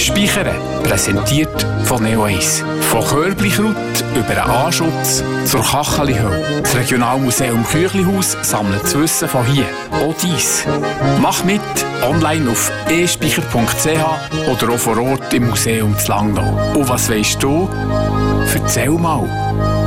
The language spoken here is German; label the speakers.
Speaker 1: Speichern, präsentiert von Neo1. Von Körbli-Kraut über den Anschutz zur Kacheli-Hölle. Das Regionalmuseum Küchlihaus sammelt das Wissen von hier. Auch dies. Mach mit, online auf espeicher.ch oder auch vor Ort im Museum zu Langnau. Und was weisst du? Erzähl mal.